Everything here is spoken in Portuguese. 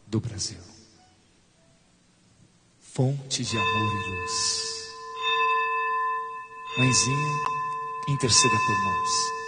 do Brasil. Fonte de amor e luz. Mãezinha, interceda por nós.